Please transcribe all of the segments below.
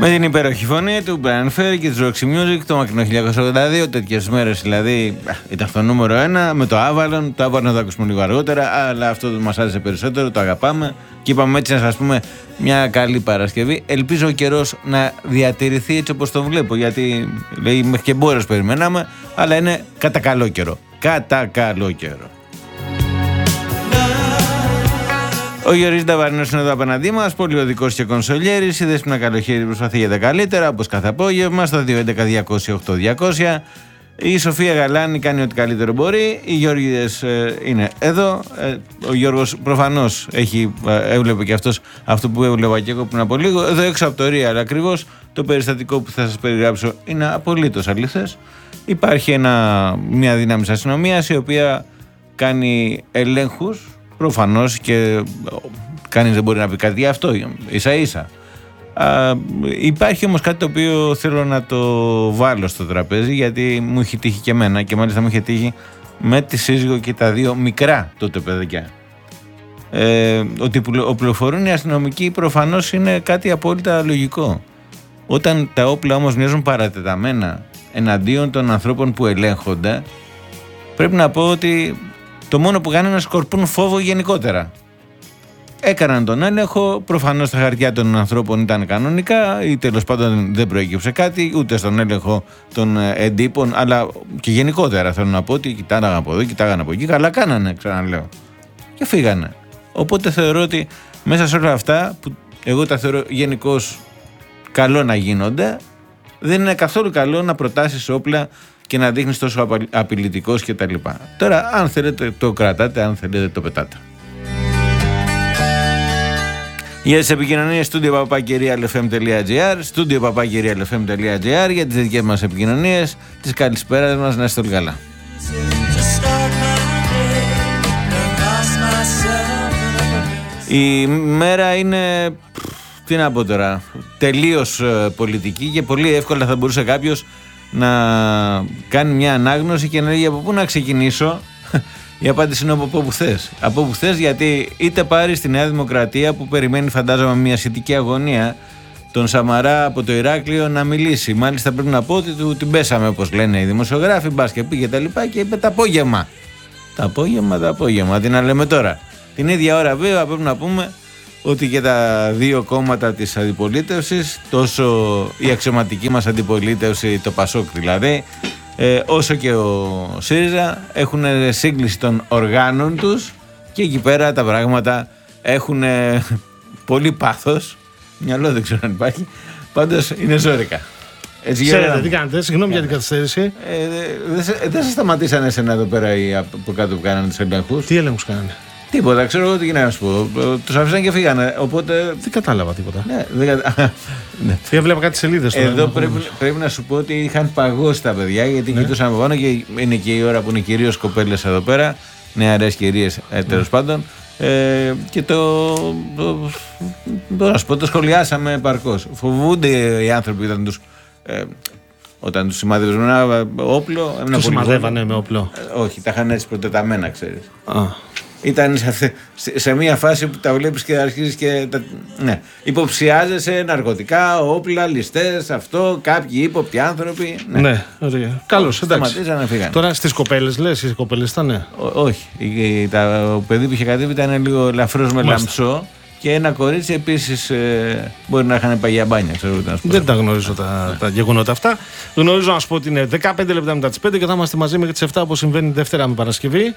Με την υπέροχη φωνή του Brian Ferry και της Roxy Music, το μακρινό 1982, τέτοιες μέρες δηλαδή ήταν στο νούμερο 1 με το Avalon. Το Avalon θα το ακούσουμε λίγο αργότερα, αλλά αυτό μας άρεσε περισσότερο, το αγαπάμε και είπαμε έτσι να σας πούμε μια καλή Παρασκευή. Ελπίζω ο καιρός να διατηρηθεί έτσι όπως το βλέπω, γιατί λέει μέχρι και μπόρες περιμέναμε, αλλά είναι κατά καλό καιρό. Κατά καλό καιρό. Ο Γιώργης Νταβαρινός είναι εδώ απέναντί μας, πολιοδικός και κονσολιέρης. Η Δέσποινα Καλοχέρη προσπαθεί για τα καλύτερα, όπως κάθε απόγευμα, στο 211-200-8200. Η Σοφία Γαλάνη κάνει ό,τι καλύτερο μπορεί. Οι Γιώργηδες είναι εδώ. Ο Γιώργος προφανώς έβλεπε και αυτός αυτό που έβλεπα και εγώ πριν από λίγο. Εδώ έξω από το Ρία, αλλά ακριβώς το περιστατικό που θα σας περιγράψω είναι απολύτως αλήθες. Υπάρχει μια δύναμη της αστυνομίας η οποία κάνει ελέγχους. Προφανώς και κανείς δεν μπορεί να πει κάτι για αυτό, ίσα ίσα. Υπάρχει όμως κάτι το οποίο θέλω να το βάλω στο τραπέζι, γιατί μου έχει τύχει και εμένα και μάλιστα μου είχε τύχει με τη σύζυγο και τα δύο μικρά τότε παιδιά. Ότι οπλοφορούν οι αστυνομικοί προφανώς είναι κάτι απόλυτα λογικό. Όταν τα όπλα όμως μοιάζουν παρατεταμένα εναντίον των ανθρώπων που ελέγχονται, πρέπει να πω ότι το μόνο που κάνουν είναι να σκορπούν φόβο γενικότερα. Έκαναν τον έλεγχο, προφανώς τα χαρτιά των ανθρώπων ήταν κανονικά ή τέλος πάντων δεν προέκυψε κάτι, ούτε στον έλεγχο των εντύπων, αλλά και γενικότερα θέλω να πω ότι κοιτάγαν από εδώ, κοιτάγαν από εκεί, καλά κάνανε, ξαναλέω. Και φύγανε. Οπότε θεωρώ ότι μέσα σε όλα αυτά, που εγώ τα θεωρώ γενικώς καλό να γίνονται, δεν είναι καθόλου καλό να προτάσεις όπλα και να δείχνεις τόσο απειλητικός και τα λοιπά. Τώρα, αν θέλετε το κρατάτε, αν θέλετε το πετάτε. Για τις επικοινωνίες, studio@realfm.gr, studio@realfm.gr για τις δικές μας επικοινωνίες. Τις καλησπέρας μας, να είστε όλοι καλά. Η μέρα είναι, τι να πω τώρα, τελείως πολιτική και πολύ εύκολα θα μπορούσε κάποιος να κάνει μια ανάγνωση και να λέει από πού να ξεκινήσω. Η απάντηση είναι από όπου θες. Από όπου θες, γιατί είτε πάρει στη Νέα Δημοκρατία που περιμένει, φαντάζομαι, μια σχετική αγωνία, τον Σαμαρά από το Ηράκλειο να μιλήσει. Μάλιστα πρέπει να πω ότι την πέσαμε, όπως λένε οι δημοσιογράφοι, μπας και πήγε τα λοιπά και είπε τα απόγευμα. Τα απόγευμα, τι να λέμε τώρα. Την ίδια ώρα βέβαια πρέπει να πούμε ότι και τα δύο κόμματα της αντιπολίτευσης, τόσο η αξιωματική μας αντιπολίτευση, το Πασόκ δηλαδή, όσο και ο ΣΥΡΙΖΑ, έχουν σύγκληση των οργάνων τους και εκεί πέρα τα πράγματα έχουν πολύ πάθος. Μυαλό δεν ξέρω αν υπάρχει, πάντως είναι ζόρικα. Ξέρετε τι κάνετε, συγγνώμη για την καθυστέρηση. Δεν σας σταματήσανε εσένα εδώ πέρα από κάτω που κάνανε τους ελέγχους? Τι έλεγχους κάνανε? Τίποτα, ξέρω εγώ τι γίνεται να σου πω. Τους αφήσαν και φύγανε. Οπότε. Δεν κατάλαβα τίποτα. Ναι. Έβλεπα κάτι σελίδες. Εδώ πρέπει να σου πω ότι είχαν παγώσει τα παιδιά, γιατί κοιτούσαν από πάνω και είναι και η ώρα που είναι κυρίως κοπέλες εδώ πέρα. Νεαρές κυρίες τέλος πάντων. Και το σχολιάσαμε επαρκώς. Φοβούνται οι άνθρωποι όταν τους σημαδεύουν ένα όπλο. Τους σημαδεύανε με όπλο? Όχι, τα είχαν έτσι προτεταμένα, ξέρεις. Ήταν σε μια φάση που τα βλέπεις και αρχίζεις και υποψιάζεσαι ναρκωτικά, όπλα, ληστές, αυτό, κάποιοι ύποπτοι άνθρωποι. Ναι, ωραία. Καλώς, εντάξει. Φύγανε. Τώρα στις κοπέλες λες, οι κοπέλες ήτανε? Όχι, το παιδί που είχε κατέβει ήταν λίγο ελαφρώς με λαμψό και ένα κορίτσι επίσης μπορεί να είχαν πάει για μπάνια. Δεν τα γνωρίζω τα γεγονότα αυτά. Γνωρίζω να σου πω ότι είναι 15 λεπτά μετά τις 5 και θα είμαστε μαζί μέχρι τις 7 όπως συμβαίνει Δευτέρα με Παρασκευή.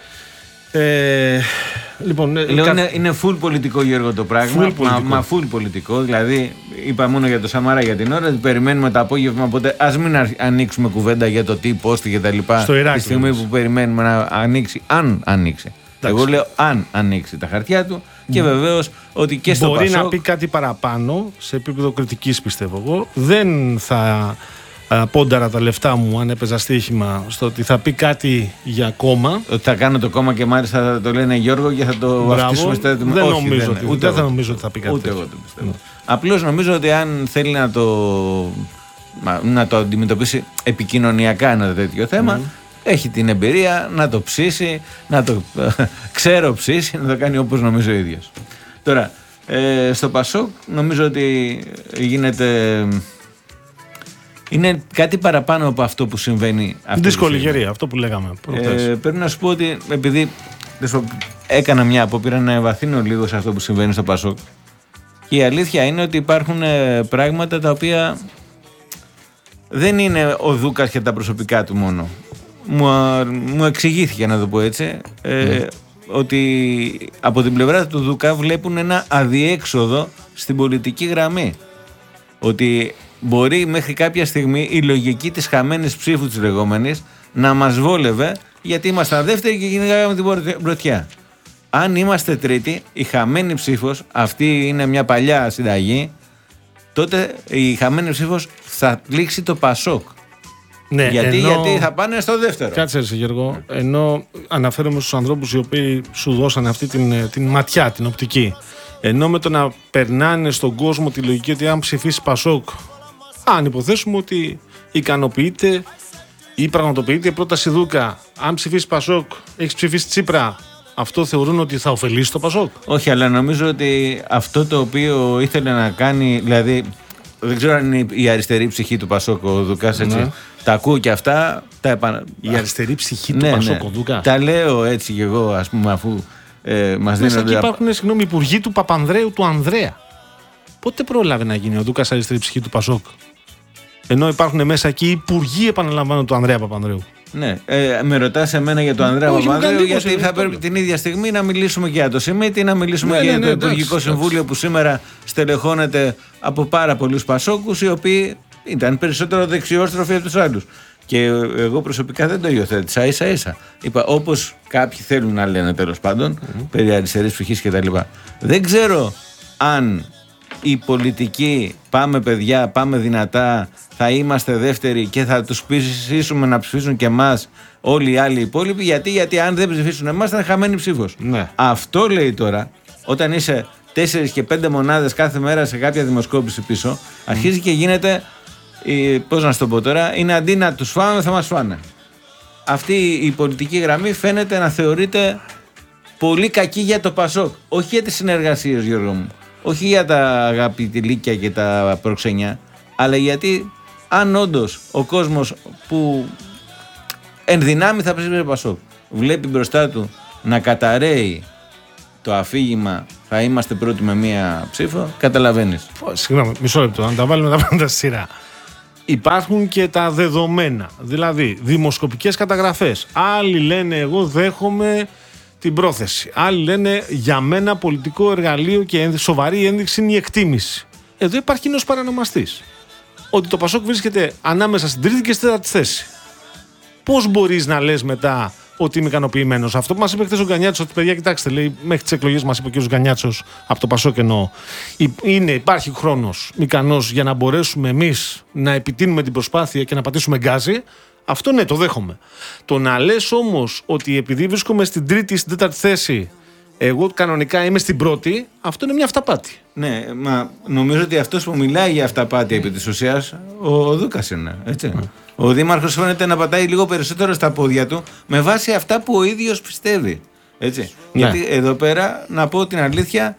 Λοιπόν, είναι full πολιτικό, Γιώργο, το πράγμα. Μα full πολιτικό. Δηλαδή, είπα μόνο για το Σαμαρά για την ώρα. Περιμένουμε το απόγευμα. Οπότε ας μην ανοίξουμε κουβέντα για το τι πόστη και τα λοιπά. Τη στιγμή που περιμένουμε να ανοίξει, αν ανοίξει. Εντάξει. Εγώ λέω αν ανοίξει τα χαρτιά του. Και βεβαίως ότι και στο Μπορεί Πασόκ να πει κάτι παραπάνω σε επίπεδο κριτικής, πιστεύω εγώ. Δεν θα πόνταρα τα λεφτά μου αν έπαιζα στοίχημα στο ότι θα πει κάτι για κόμμα. Ότι θα κάνω το κόμμα και μάλιστα θα το λένε Γιώργο και θα το βαφτίσουμε στο έτοιμο. Δεν νομίζω ότι θα πει κάτι. Ούτε εγώ το πιστεύω. Απλώς νομίζω ότι αν θέλει να το αντιμετωπίσει επικοινωνιακά ένα τέτοιο θέμα, έχει την εμπειρία να το ψήσει, να το ψήσει, να το κάνει όπως νομίζω ο ίδιος. Τώρα, στο Πασόκ νομίζω ότι γίνεται είναι κάτι παραπάνω από αυτό που συμβαίνει. Δύσκολη γερία, αυτό που λέγαμε. Πρέπει να σου πω ότι επειδή έκανα μια απόπειρα να ευαθύνω λίγο σε αυτό που συμβαίνει στο Πασόκ, και η αλήθεια είναι ότι υπάρχουν πράγματα τα δεν είναι ο Δούκας και τα προσωπικά του μόνο. Μου εξηγήθηκε, να το πω έτσι, ότι από την πλευρά του Δούκα βλέπουν ένα αδιέξοδο στην πολιτική γραμμή. Ότι μπορεί μέχρι κάποια στιγμή η λογική της χαμένης ψήφου της λεγόμενης να μας βόλευε, γιατί ήμασταν δεύτεροι και κυνηγάγαμε την πρωτιά. Αν είμαστε τρίτοι, η χαμένη ψήφος, αυτή είναι μια παλιά συνταγή, τότε η χαμένη ψήφος θα πλήξει το Πασόκ. Ναι, γιατί θα πάνε στο δεύτερο. Κάτσε ρε Γιώργο, ενώ αναφέρομαι στους ανθρώπους οι οποίοι σου δώσαν αυτή την ματιά, την οπτική, ενώ με το να περνάνε στον κόσμο τη λογική ότι αν ψηφίσει Πασόκ, αν υποθέσουμε ότι ικανοποιείται ή πραγματοποιείται η πρόταση Δούκα, αν ψηφίσει Πασόκ, έχεις ψηφίσει Τσίπρα, αυτό θεωρούν ότι θα ωφελήσει το Πασόκ? Όχι, αλλά νομίζω ότι αυτό το οποίο ήθελε να κάνει, δηλαδή δεν ξέρω αν είναι η αριστερή ψυχή του Πασόκ ο Δούκας, έτσι. Ναι. Τα ακούω και αυτά. Η αριστερή ψυχή του Πασόκ ο Δούκας. Τα λέω έτσι κι εγώ, ας πούμε, αφού μας δίνονται. Εκεί υπάρχουν, υπουργοί του Παπανδρέου του Ανδρέα. Πότε πρόλαβε να γίνει ο Δούκας αριστερή ψυχή του Πασόκ? Ενώ υπάρχουν μέσα εκεί υπουργοί, επαναλαμβάνω, του Ανδρέα Παπανδρέου. Ναι, με ρωτάς εμένα για τον Ανδρέα Παπανδρέου, γιατί θα πρέπει την ίδια στιγμή να μιλήσουμε και για το ΣΥΜΙΤ ή να μιλήσουμε για το Υπουργικό Συμβούλιο που σήμερα στελεχώνεται από πάρα πολλούς Πασόκους, οι οποίοι ήταν περισσότερο δεξιόστροφοι από τους άλλους. Και εγώ προσωπικά δεν το υιοθέτησα, ίσα-ίσα. Είπα, όπως κάποιοι θέλουν να λένε, τέλος πάντων, περί αριστερής ψυχής κτλ. Δεν ξέρω αν η πολιτική, πάμε παιδιά, πάμε δυνατά, θα είμαστε δεύτεροι και θα τους πείσουμε να ψηφίσουν και εμάς όλοι οι άλλοι υπόλοιποι, γιατί αν δεν ψηφίσουν εμάς θα είναι χαμένη ψήφος. Ναι. Αυτό λέει τώρα, όταν είσαι 4 και 5 μονάδες κάθε μέρα σε κάποια δημοσκόπηση πίσω, αρχίζει και γίνεται, πώς να σου το πω τώρα, είναι αντί να τους φάμε θα μας φάνε. Αυτή η πολιτική γραμμή φαίνεται να θεωρείται πολύ κακή για το Πασόκ. Όχι για τις συνεργασίες, Γιώργο μου. Όχι για τα αγαπητηλίκια και τα προξενιά, αλλά γιατί αν όντως ο κόσμος που εν δυνάμει θα ψηφίσει Πασόκ βλέπει μπροστά του να καταραίει το αφήγημα θα είμαστε πρώτοι με μία ψήφο, καταλαβαίνεις. Συγγνώμη, μισό λεπτό, να τα βάλουμε τα πάντα στη σειρά. Υπάρχουν και τα δεδομένα, δηλαδή δημοσκοπικές καταγραφές. Άλλοι λένε εγώ δέχομαι την πρόθεση. Άλλοι λένε για μένα πολιτικό εργαλείο και σοβαρή ένδειξη είναι η εκτίμηση. Εδώ υπάρχει κοινός παρανομαστής. Ότι το Πασόκ βρίσκεται ανάμεσα στην τρίτη και στην τέταρτη θέση. Πώς μπορείς να λες μετά ότι είμαι ικανοποιημένος? Αυτό που μας είπε χθες ο Γκανιάτσος, ότι παιδιά, κοιτάξτε, λέει, μέχρι τις εκλογές μας είπε ο κ. Γκανιάτσος από το Πασόκ εννοώ. Υπάρχει χρόνος ικανός για να μπορέσουμε εμείς να επιτείνουμε την προσπάθεια και να πατήσουμε γκάζι. Αυτό ναι, το δέχομαι. Το να λες όμως ότι επειδή βρίσκομαι στην τρίτη ή στην τέταρτη θέση, εγώ κανονικά είμαι στην πρώτη, αυτό είναι μια αυταπάτη. Ναι, μα νομίζω ότι αυτός που μιλάει για αυταπάτη επί της ουσίας, ο Δούκας είναι, έτσι. Ο Δήμαρχος φαίνεται να πατάει λίγο περισσότερο στα πόδια του με βάση αυτά που ο ίδιος πιστεύει. Έτσι. Ναι. Γιατί εδώ πέρα, να πω την αλήθεια,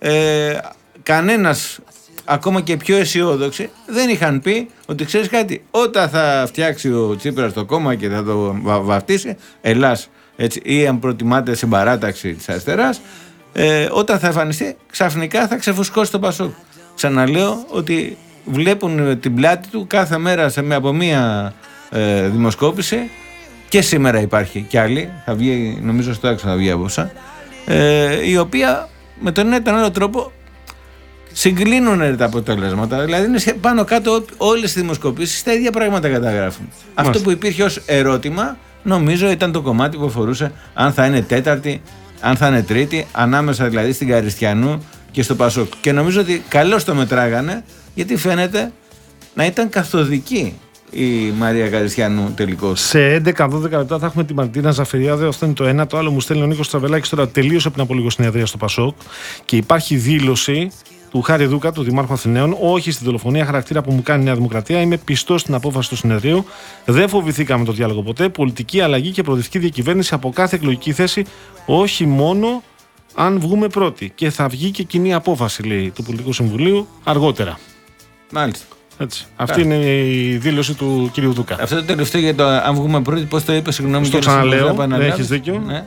κανένας, ακόμα και πιο αισιόδοξοι, δεν είχαν πει ότι ξέρεις κάτι, όταν θα φτιάξει ο Τσίπρας το κόμμα και θα το βαφτίσει, Ελλάς, έτσι, ή αν προτιμάτε συμπαράταξη της αριστεράς, όταν θα εμφανιστεί, ξαφνικά θα ξεφουσκώσει το Πασόκ. Ξαναλέω ότι βλέπουν την πλάτη του κάθε μέρα από μία δημοσκόπηση, και σήμερα υπάρχει κι άλλη, θα βγει, νομίζω στο άξιο θα βγει απόψε, η οποία με τον ένα ή τον άλλο τρόπο συγκλίνουν τα αποτελέσματα. Δηλαδή είναι πάνω κάτω όλες οι δημοσκοπήσεις τα ίδια πράγματα καταγράφουν. Αυτό που υπήρχε ως ερώτημα, νομίζω ήταν το κομμάτι που αφορούσε αν θα είναι τέταρτη, αν θα είναι τρίτη, ανάμεσα δηλαδή στην Καριστιανού και στο Πασόκ. Και νομίζω ότι καλώς το μετράγανε, γιατί φαίνεται να ήταν καθοδική η Μαρία Καριστιανού τελικώς. Σε 11-12 λεπτά θα έχουμε τη Μαρτίνα Ζαφυριάδη. Αυτό είναι το ένα. Το άλλο μου στέλνει ο Νίκος Τραβελάκης. Τώρα τελείωσε πριν από λίγο συνεδρία στο Πασόκ και υπάρχει δήλωση του Χάρη Δούκα, του Δημάρχου Αθηναίων, όχι στη δολοφονία χαρακτήρα που μου κάνει η Νέα Δημοκρατία. Είμαι πιστός στην απόφαση του συνεδρίου. Δεν φοβηθήκαμε το διάλογο ποτέ. Πολιτική αλλαγή και προοδευτική διακυβέρνηση από κάθε εκλογική θέση, όχι μόνο αν βγούμε πρώτοι. Και θα βγει και κοινή απόφαση, λέει, του Πολιτικού Συμβουλίου αργότερα. Μάλιστα. Έτσι. Αυτή είναι η δήλωση του κ. Δούκα. Αυτό το τελευταίο για το αν βγούμε πρώτοι, πώς το είπε, συγγνώμη. Στο ξαναλέω, έχεις δίκιο. Ναι.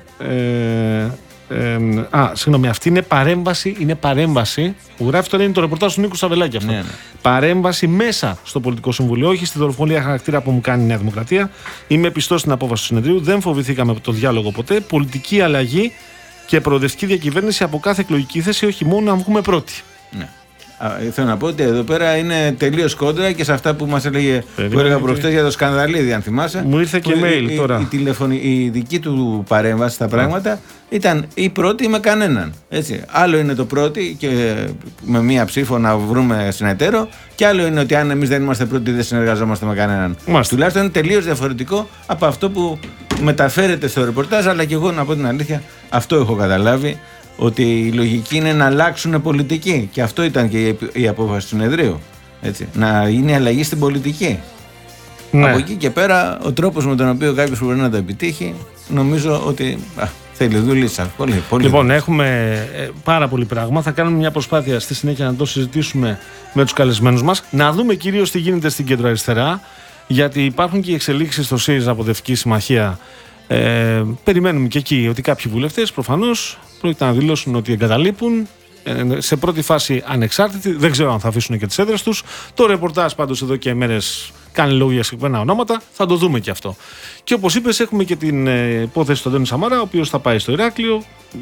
Συγγνώμη, αυτή είναι παρέμβαση που γράφει τώρα, είναι το ρεπορτάζ του Νίκου Σαβελάκη αυτό. Ναι. Παρέμβαση μέσα στο πολιτικό συμβούλιο, όχι στη δολοφονία χαρακτήρα που μου κάνει η Νέα Δημοκρατία. Είμαι πιστός στην απόφαση του συνεδρίου, δεν φοβηθήκαμε το διάλογο ποτέ. Πολιτική αλλαγή και προοδευτική διακυβέρνηση από κάθε εκλογική θέση, όχι μόνο αν βγούμε πρώτοι. Ναι. Θέλω να πω ότι εδώ πέρα είναι τελείως κόντρα και σε αυτά που μας έλεγε, που έλεγα προχτές για το σκανδαλίδι, αν θυμάσαι. Μου ήρθε και mail τώρα. Η δική του παρέμβαση στα πράγματα ήταν η πρώτη ή με κανέναν. Έτσι. Άλλο είναι το πρώτη και με μία ψήφο να βρούμε συνεταίρο, και άλλο είναι ότι αν εμείς δεν είμαστε πρώτοι δεν συνεργαζόμαστε με κανέναν. Τουλάχιστον είναι τελείως διαφορετικό από αυτό που μεταφέρεται στο ρεπορτάζ, αλλά και εγώ, να πω την αλήθεια, αυτό έχω καταλάβει. Ότι η λογική είναι να αλλάξουν πολιτική. Και αυτό ήταν και η απόφαση του συνεδρίου. Έτσι. Να είναι αλλαγή στην πολιτική. Ναι. Από εκεί και πέρα, ο τρόπος με τον οποίο κάποιος μπορεί να το επιτύχει, νομίζω ότι θέλει δουλίτσα. Πολύ. Λοιπόν, έχουμε πάρα πολύ πράγμα. Θα κάνουμε μια προσπάθεια στη συνέχεια να το συζητήσουμε με τους καλεσμένους μας. Να δούμε κυρίως τι γίνεται στην κεντροαριστερά. Γιατί υπάρχουν και οι εξελίξεις στο ΣΥΡΙΖΑ Προοδευτική Συμμαχία. Περιμένουμε και εκεί ότι κάποιοι βουλευτές προφανώς πρόκειται να δηλώσουν ότι εγκαταλείπουν, σε πρώτη φάση ανεξάρτητοι, δεν ξέρω αν θα αφήσουν και τις έδρες τους. Το ρεπορτάζ πάντως εδώ και μέρες κάνει λόγο για συγκεκριμένα ονόματα, θα το δούμε και αυτό. Και όπως είπες, έχουμε και την υπόθεση του Αντώνη Σαμαρά, ο οποίος θα πάει στο Ηράκλειο,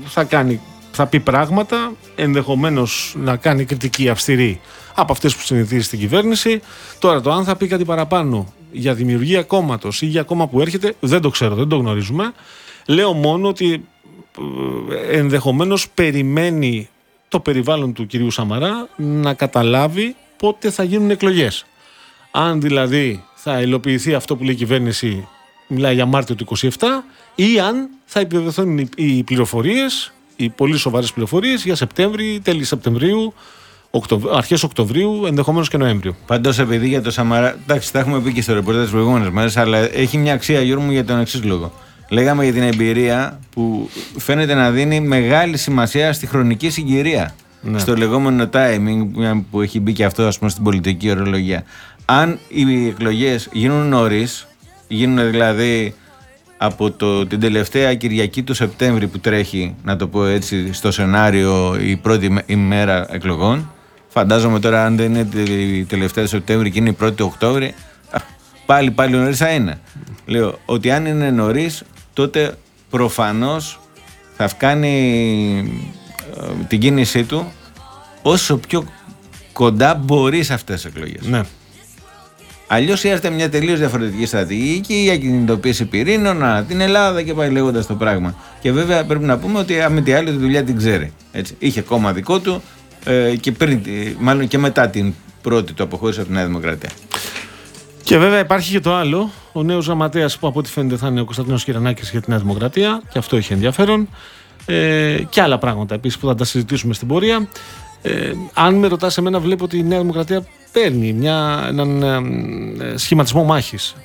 θα πει πράγματα, ενδεχομένως να κάνει κριτική αυστηρή από αυτές που συνηθίζει στην κυβέρνηση. Τώρα, το αν θα πει κάτι παραπάνω για δημιουργία κόμματος ή για κόμμα που έρχεται, δεν το ξέρω, δεν το γνωρίζουμε. Λέω μόνο ότι ενδεχομένως περιμένει το περιβάλλον του κυρίου Σαμαρά να καταλάβει πότε θα γίνουν εκλογές. Αν δηλαδή θα υλοποιηθεί αυτό που λέει η κυβέρνηση, μιλάει για Μάρτιο του 27, ή αν θα επιβεβαιωθούν οι πληροφορίες, οι πολύ σοβαρές πληροφορίες για Σεπτέμβρη, τέλη Σεπτεμβρίου, αρχές Οκτωβρίου, ενδεχομένως και Νοέμβριο. Πάντως, επειδή για το Σαμαρά, εντάξει, τα έχουμε πει και στο ρεπορτάζ τις προηγούμενες μέρες, αλλά έχει μια αξία, Γιώργο μου, για τον εξής λόγο. Λέγαμε για την εμπειρία που φαίνεται να δίνει μεγάλη σημασία στη χρονική συγκυρία. Ναι. Στο λεγόμενο timing που έχει μπει και αυτό, ας πούμε, στην πολιτική ορολογία. Αν οι εκλογές γίνουν νωρίς, γίνουν δηλαδή από την τελευταία Κυριακή του Σεπτέμβρη που τρέχει, να το πω έτσι, στο σενάριο η πρώτη ημέρα εκλογών. Φαντάζομαι τώρα, αν δεν είναι η τελευταία του Σεπτέμβρη και είναι η πρώτη του Οκτώβρη, πάλι νωρίς θα είναι. Λέω ότι αν είναι νωρίς, τότε προφανώς θα κάνει την κίνησή του όσο πιο κοντά μπορεί σε αυτές τις εκλογές. Ναι. Αλλιώς χρειάζεται μια τελείως διαφορετική στρατηγική για κινητοποίηση πυρήνων, την Ελλάδα και πάει λέγοντας το πράγμα. Και βέβαια πρέπει να πούμε ότι με τη άλλη τη δουλειά την ξέρει. Έτσι. Είχε κόμμα δικό του και μάλλον και μετά την πρώτη του αποχώρηση από τη Νέα Δημοκρατία. Και βέβαια υπάρχει και το άλλο, ο νέος γραμματέας που από ό,τι φαίνεται θα είναι ο Κωνσταντίνος Κυρανάκης για τη Νέα Δημοκρατία, και αυτό έχει ενδιαφέρον. Και άλλα πράγματα επίσης που θα τα συζητήσουμε στην πορεία. Αν με ρωτάς εμένα, βλέπω ότι η Νέα Δημοκρατία παίρνει έναν σχηματισμό μάχης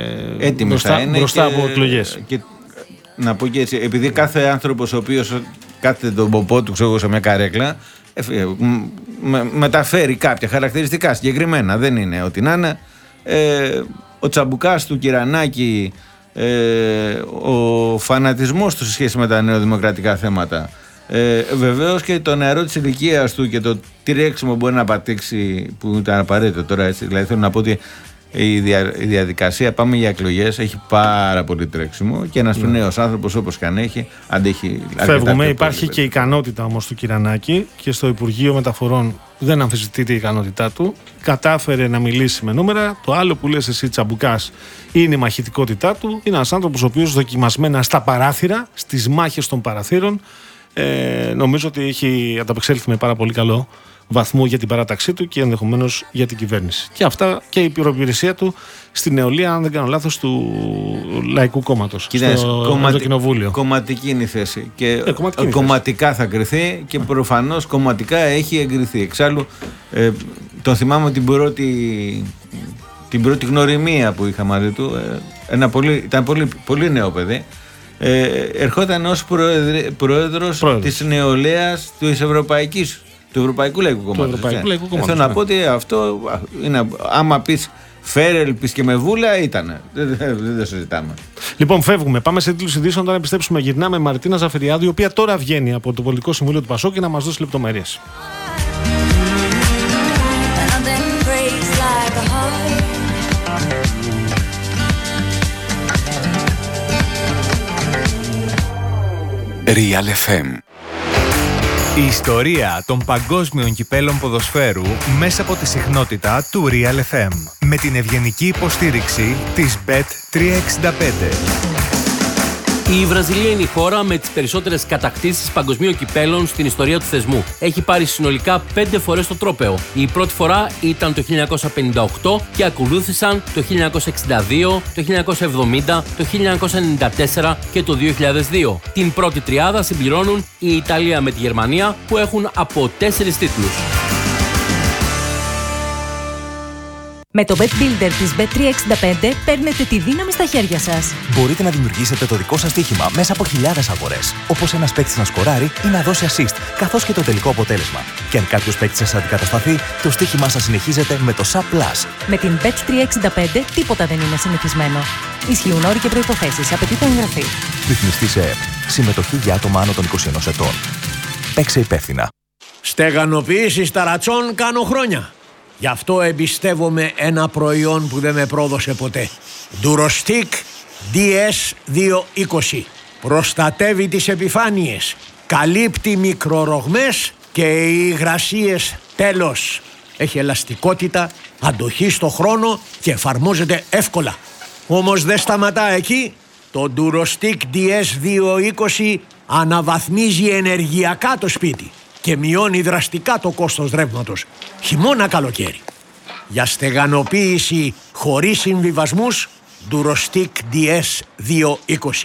μπροστά από εκλογές. Και να πω και έτσι, επειδή κάθε άνθρωπος ο οποίος κάθεται τον ποπό του, ξέρω, σε μια καρέκλα, μεταφέρει κάποια χαρακτηριστικά συγκεκριμένα, δεν είναι ό,τι να είναι. Ο τσαμπουκάς του Κυρανάκη, ο φανατισμός του σε σχέση με τα νεοδημοκρατικά θέματα, βεβαίως και το νεαρό της ηλικίας του και το τι ρέξιμο μπορεί να πατήξει, που ήταν απαραίτητο τώρα, έτσι. Δηλαδή θέλω να πω ότι η διαδικασία, πάμε για εκλογές, έχει πάρα πολύ τρέξιμο και ένας νέος άνθρωπος, όπως και αν έχει, αντέχει. Φεύγουμε, υπάρχει και η ικανότητα όμως του Κυρανάκη και στο Υπουργείο Μεταφορών δεν αμφισβητείται η ικανότητά του. Κατάφερε να μιλήσει με νούμερα. Το άλλο που λες εσύ, τσαμπουκάς, είναι η μαχητικότητά του. Είναι ένας άνθρωπος ο οποίος δοκιμασμένα στα παράθυρα, στις μάχες των παραθύρων, νομίζω ότι έχει ανταπεξέλθει με πάρα πολύ καλό βαθμό για την παράταξή του και ενδεχομένως για την κυβέρνηση. Και αυτά και η πυροπηρεσία του στην νεολαία, αν δεν κάνω λάθος, του Λαϊκού Κόμματος στο Ευρωκοινοβούλιο. Κομματική είναι η θέση και κομματικά θα κρυθεί και προφανώς κομματικά έχει εγκριθεί. Εξάλλου τον θυμάμαι την πρώτη γνωριμία που είχα μαζί του, ήταν πολύ νέο παιδί. Ερχόταν ως πρόεδρος της νεολαίας της Ευρωπαϊκής Του Ευρωπαϊκού Λαϊκού Κόμματος. Θέλω να πω ότι αυτό είναι. Άμα πεις Φέρελ, πεις και με βούλα, ήταν. Δεν το συζητάμε. Λοιπόν, φεύγουμε. Πάμε σε τίτλους ειδήσεων. Όταν επιστρέψουμε, γυρνάμε Μαρτίνα Ζαφυριάδου, η οποία τώρα βγαίνει από το Πολιτικό Συμβούλιο του Πασόκ και να μας δώσει λεπτομέρειες. Real FM. Η ιστορία των παγκόσμιων κυπέλων ποδοσφαίρου μέσα από τη συχνότητα του Real FM. Με την ευγενική υποστήριξη της Bet365. Η Βραζιλία είναι η χώρα με τις περισσότερες κατακτήσεις παγκοσμίων κυπέλων στην ιστορία του θεσμού. Έχει πάρει συνολικά 5 φορές το τρόπαιο. Η πρώτη φορά ήταν το 1958 και ακολούθησαν το 1962, το 1970, το 1994 και το 2002. Την πρώτη τριάδα συμπληρώνουν η Ιταλία με τη Γερμανία που έχουν από 4 τίτλους. Με το Bet Builder της Bet365 παίρνετε τη δύναμη στα χέρια σας. Μπορείτε να δημιουργήσετε το δικό σας στοίχημα μέσα από χιλιάδες αγορές. Όπως ένας παίκτης να σκοράρει ή να δώσει assist, καθώς και το τελικό αποτέλεσμα. Και αν κάποιος παίκτης σας αντικατασταθεί, το στοίχημά σας συνεχίζεται με το SAP Plus. Με την Bet365 τίποτα δεν είναι συνηθισμένο. Ισχύουν όροι και προϋποθέσεις. Απαιτείται εγγραφή. Ρυθμιστή σε ΕΕΠ. Συμμετοχή για άτομα άνω των 21 ετών. Παίξε υπεύθυνα. Στεγανοποίηση ταρατσών κάνω χρόνια. Γι' αυτό εμπιστεύομαι ένα προϊόν που δεν με πρόδωσε ποτέ. Durostic DS220. Προστατεύει τις επιφάνειες, καλύπτει μικρορογμές και υγρασίες τέλος. Έχει ελαστικότητα, αντοχή στο χρόνο και εφαρμόζεται εύκολα. Όμως δεν σταματά εκεί. Το Durostic DS220 αναβαθμίζει ενεργειακά το σπίτι και μειώνει δραστικά το κόστος ρεύματος, χειμώνα καλοκαίρι. Για στεγανοποίηση χωρίς συμβιβασμούς, Durostic DS220.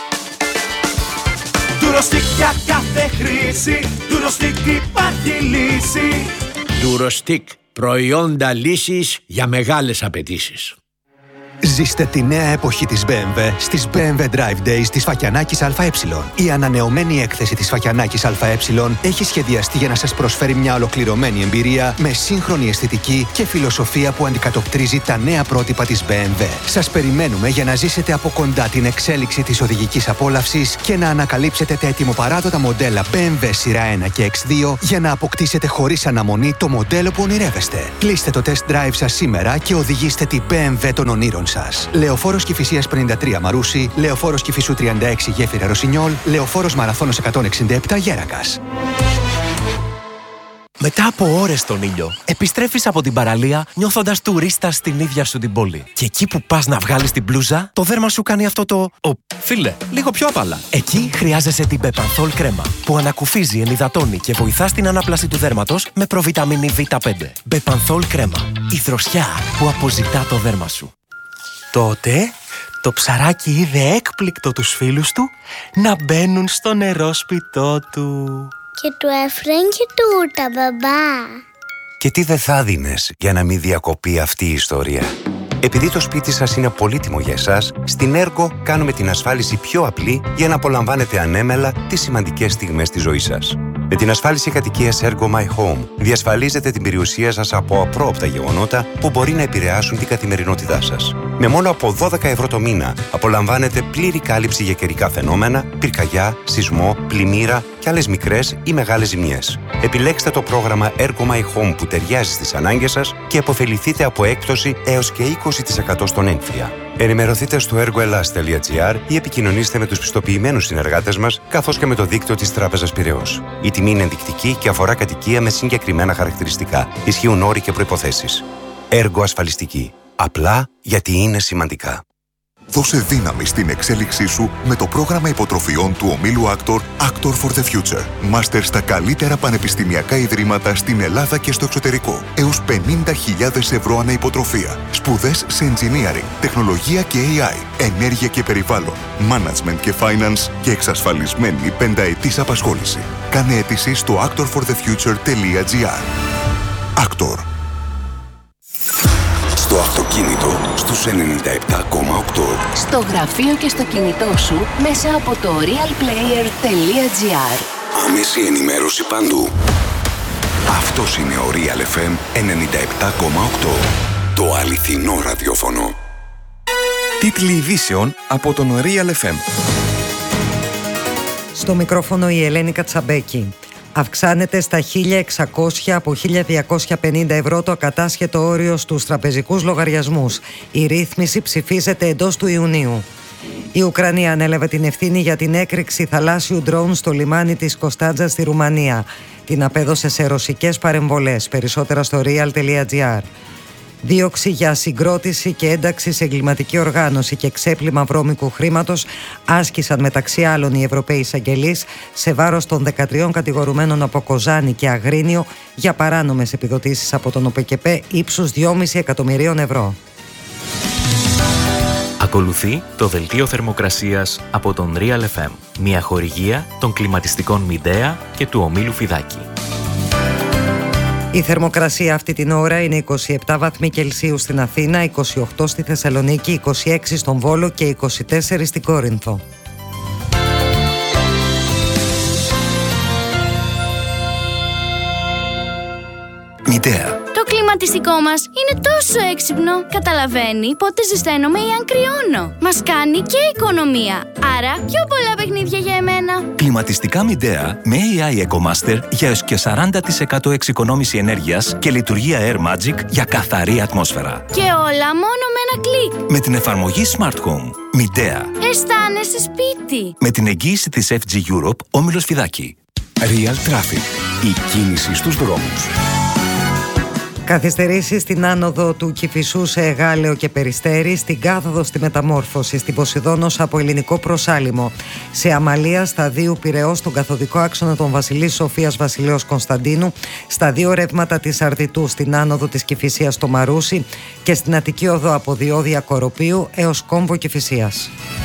Durostic για κάθε χρήση, Durostic υπάρχει λύση. Durostic, προϊόντα λύσης για μεγάλες απαιτήσεις. Ζήστε τη νέα εποχή της BMW στις BMW Drive Days της Φακιανάκης ΑΕ. Η ανανεωμένη έκθεση της Φακιανάκης ΑΕ έχει σχεδιαστεί για να σας προσφέρει μια ολοκληρωμένη εμπειρία με σύγχρονη αισθητική και φιλοσοφία που αντικατοπτρίζει τα νέα πρότυπα της BMW. Σας περιμένουμε για να ζήσετε από κοντά την εξέλιξη της οδηγικής απόλαυσης και να ανακαλύψετε τα ετοιμοπαράδοτα μοντέλα BMW σειρά 1 και X2 για να αποκτήσετε χωρίς αναμονή το μοντέλο που ονειρεύεστε. Κλείστε το test drive σας σήμερα και οδηγήστε την BMW των ονείρων σας. Λεωφόρος Κηφισίας 53 Μαρούσι, Λεωφόρος Κηφισού 36 Γέφυρα Ρωσινιόλ, Λεωφόρος Μαραθώνος 167 Γέρακας. Μετά από ώρες στον ήλιο, επιστρέφεις από την παραλία νιώθοντας τουρίστας στην ίδια σου την πόλη. Και εκεί που πας να βγάλεις την μπλούζα, το δέρμα σου κάνει αυτό το φίλε, λίγο πιο απαλά. Εκεί χρειάζεσαι την Bepanthol κρέμα, που ανακουφίζει, ενυδατώνει και βοηθά στην ανάπλαση του δέρματος με προβιταμίνη Β5. Bepanthol κρέμα, η δροσιά που αποζητά το δέρμα σου. Τότε, το ψαράκι είδε έκπληκτο τους φίλους του να μπαίνουν στο νερόσπιτό του. Και του έφεραν και τούρτα, μπαμπά. Και τι δεν θα δίνες για να μην διακοπεί αυτή η ιστορία. Επειδή το σπίτι σας είναι πολύτιμο για εσάς, στην Ergo κάνουμε την ασφάλιση πιο απλή για να απολαμβάνετε ανέμελα τις σημαντικές στιγμές της ζωής σας. Με την ασφάλιση κατοικίας Ergo My Home διασφαλίζετε την περιουσία σας από απρόοπτα γεγονότα που μπορεί να επηρεάσουν την καθημερινότητά σας. Με μόνο από 12 ευρώ το μήνα απολαμβάνετε πλήρη κάλυψη για καιρικά φαινόμενα, πυρκαγιά, σεισμό, πλημμύρα και άλλες μικρές ή μεγάλες ζημιές. Επιλέξτε το πρόγραμμα Ergo My Home που ταιριάζει στις ανάγκες σας και αποφεληθείτε από έκπτωση έως και 20% στον έμφυα. Ενημερωθείτε στο ergoelas.gr ή επικοινωνήστε με τους πιστοποιημένους συνεργάτες μας, καθώς και με το δίκτυο της Τράπεζας Πειραιώς. Η τιμή είναι ενδεικτική και αφορά κατοικία με συγκεκριμένα χαρακτηριστικά. Ισχύουν όροι και προϋποθέσεις. Ergo ασφαλιστική. Απλά γιατί είναι σημαντικά. Δώσε δύναμη στην εξέλιξή σου με το πρόγραμμα υποτροφιών του ομίλου Actor for the Future. Μάστερ στα καλύτερα πανεπιστημιακά ιδρύματα στην Ελλάδα και στο εξωτερικό. Έως 50.000 ευρώ ανά υποτροφία. Σπουδές σε engineering, τεχνολογία και AI, ενέργεια και περιβάλλον, management και finance και εξασφαλισμένη πενταετής απασχόληση. Κάνε αίτηση στο actorforthefuture.gr. Actor. Στο αυτοκίνητο στους 97,8. Στο γραφείο και στο κινητό σου μέσα από το realplayer.gr. Άμεση ενημέρωση παντού. Αυτός είναι ο Real FM 97,8. Το αληθινό ραδιόφωνο. Τίτλοι ειδήσεων από τον Real FM. Στο μικρόφωνο η Ελένη Κατσαμπέκη. Αυξάνεται στα 1.600 από 1.250 ευρώ το ακατάσχετο όριο στους τραπεζικούς λογαριασμούς. Η ρύθμιση ψηφίζεται εντός του Ιουνίου. Η Ουκρανία ανέλαβε την ευθύνη για την έκρηξη θαλάσσιου ντρόουν στο λιμάνι της Κωνσταντζα στη Ρουμανία. Την απέδωσε σε ρωσικές παρεμβολές. Περισσότερα στο real.gr. Δίωξη για συγκρότηση και ένταξη σε εγκληματική οργάνωση και ξέπλυμα βρώμικου χρήματος άσκησαν μεταξύ άλλων οι Ευρωπαίοι εισαγγελείς σε βάρος των 13 κατηγορουμένων από Κοζάνη και Αγρίνιο για παράνομες επιδοτήσεις από τον ΟΠΕΚΕΠΕ ύψους 2,5 εκατομμυρίων ευρώ. Ακολουθεί το δελτίο θερμοκρασίας από τον Real FM, μια χορηγία των κλιματιστικών Midea και του ομίλου Φιδάκη. Η θερμοκρασία αυτή την ώρα είναι 27 βαθμοί Κελσίου στην Αθήνα, 28 στη Θεσσαλονίκη, 26 στον Βόλο και 24 στην Κόρινθο. Midea. Το κλιματιστικό μας είναι τόσο έξυπνο. Καταλαβαίνει πότε ζεσταίνομαι ή αν κρυώνω. Μας κάνει και οικονομία. Άρα πιο πολλά παιχνίδια για εμένα. Κλιματιστικά Midea με AI EcoMaster για έως και 40% εξοικονόμηση ενέργειας και λειτουργία Air Magic για καθαρή ατμόσφαιρα. Και όλα μόνο με ένα κλικ. Με την εφαρμογή Smart Home. Midea. Αισθάνεσαι σπίτι. Με την εγγύηση της FG Europe, όμιλος Φιδάκη. Real Traffic. Η κίνηση στους δρόμους. Καθυστερήσεις στην άνοδο του Κηφισού σε Εγάλεο και Περιστέρι, στην κάθοδο στη Μεταμόρφωση, στην Ποσειδώνος από Ελληνικό Προσάλιμο, σε Αμαλία σταδίου Πειραιώς στον καθοδικό άξονα των Βασιλής Σοφίας Βασιλέως Κωνσταντίνου, στα δύο ρεύματα της Αρδιτού στην άνοδο της Κηφισίας στο Μαρούσι και στην Αττική Οδό από Διόδια Κοροπίου έως Κόμβο Κηφισίας.